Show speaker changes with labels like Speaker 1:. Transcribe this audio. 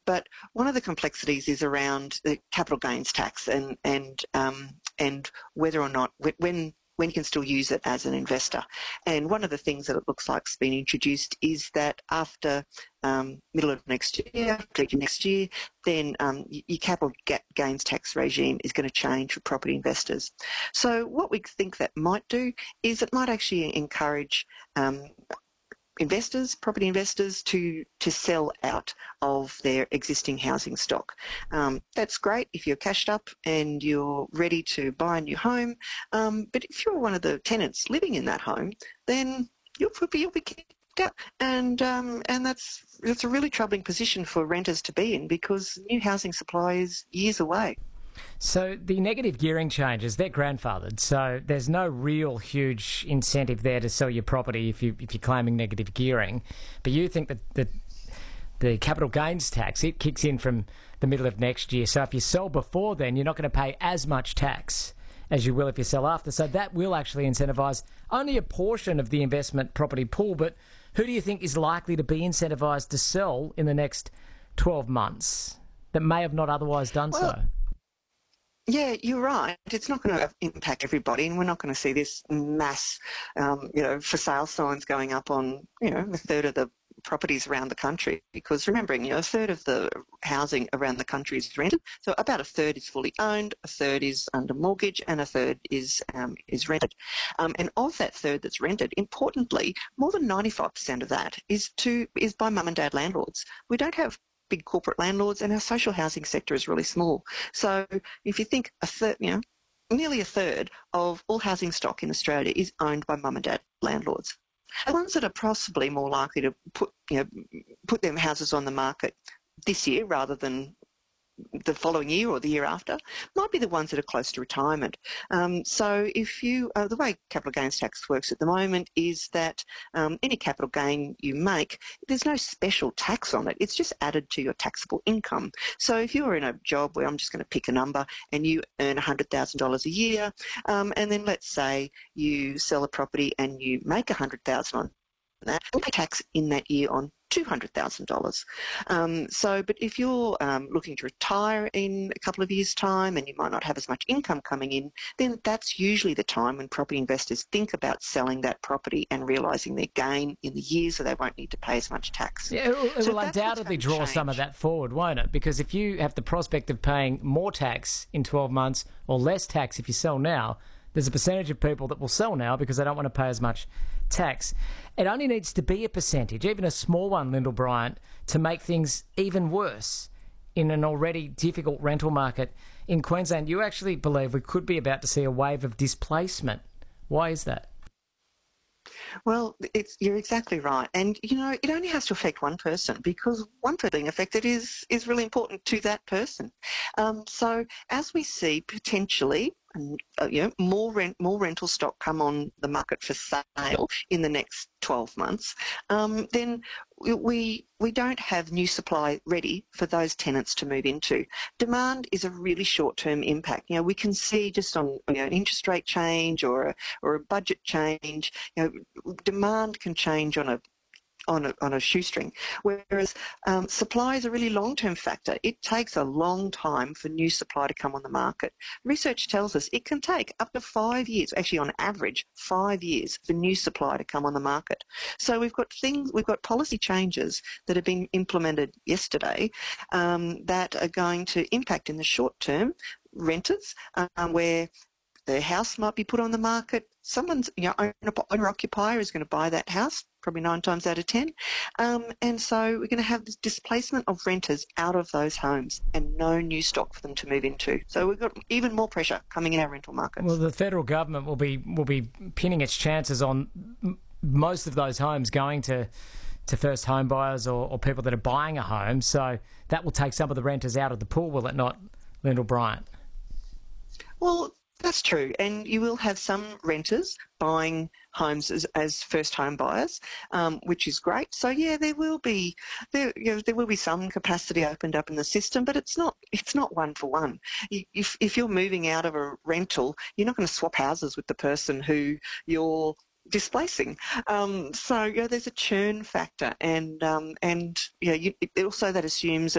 Speaker 1: But one of the complexities is around the capital gains tax and whether or not when you can still use it as an investor. And one of the things that it looks like has been introduced is that after middle of next year, then your capital gains tax regime is going to change for property investors. So what we think that might do is it might actually encourage property investors, to sell out of their existing housing stock. That's great if you're cashed up and you're ready to buy a new home. But if you're one of the tenants living in that home, then you'll be kicked out. And it's a really troubling position for renters to be in, because new housing supply is years away.
Speaker 2: So the negative gearing changes, they're grandfathered, so there's no real huge incentive there to sell your property if you're claiming negative gearing. But you think that the capital gains tax, it kicks in from the middle of next year. So if you sell before then, you're not going to pay as much tax as you will if you sell after. So that will actually incentivise only a portion of the investment property pool. But who do you think is likely to be incentivised to sell in the next 12 months that may have not otherwise done so?
Speaker 1: Yeah, you're right. It's not going to impact everybody, and we're not going to see this mass, for sale signs going up on, a third of the properties around the country. Because remembering, a third of the housing around the country is rented, so about a third is fully owned, a third is under mortgage, and a third is rented. And of that third that's rented, importantly, more than 95% of that is by mum and dad landlords. We don't have big corporate landlords, and our social housing sector is really small. So if you think nearly a third of all housing stock in Australia is owned by mum and dad landlords. The ones that are possibly more likely to put their houses on the market this year rather than the following year or the year after might be the ones that are close to retirement. So if the way capital gains tax works at the moment is that any capital gain you make, there's no special tax on it. It's just added to your taxable income. So if you're in a job where, I'm just going to pick a number, and you earn $100,000 a year, and then let's say you sell a property and you make $100,000 on that, you'll pay tax in that year on $200,000. But if you're looking to retire in a couple of years' time and you might not have as much income coming in, then that's usually the time when property investors think about selling that property and realising their gain in the year, so they won't need to pay as much tax.
Speaker 2: Yeah, it will undoubtedly draw some of that forward, won't it? Because if you have the prospect of paying more tax in 12 months or less tax if you sell now, there's a percentage of people that will sell now because they don't want to pay as much tax. It only needs to be a percentage, even a small one, Lyndall Bryant, to make things even worse in an already difficult rental market in Queensland. You actually believe we could be about to see a wave of displacement. Why is that?
Speaker 1: Well, you're exactly right. And, it only has to affect one person, because one person being affected is really important to that person. So as we see potentially more rental stock come on the market for sale in the next 12 months, then we don't have new supply ready for those tenants to move into. Demand is a really short-term impact. We can see just on an interest rate change or a budget change, demand can change on a shoestring, whereas supply is a really long-term factor. It takes a long time for new supply to come on the market. Research tells us it can take up to 5 years, actually on average 5 years, for new supply to come on the market. So we've got policy changes that have been implemented yesterday that are going to impact in the short term renters, where their house might be put on the market. Someone's owner-occupier is going to buy that house, probably 9 times out of 10. And so we're going to have this displacement of renters out of those homes and no new stock for them to move into. So we've got even more pressure coming in our rental markets.
Speaker 2: Well, the federal government will be pinning its chances on most of those homes going to first home buyers or people that are buying a home. So that will take some of the renters out of the pool, will it not, Lyndall Bryant?
Speaker 1: Well, that's true, and you will have some renters buying homes as first home buyers, which is great. So yeah, there will be some capacity opened up in the system, but it's not one for one. If you're moving out of a rental, you're not going to swap houses with the person who you're displacing. So there's a churn factor, and also that assumes that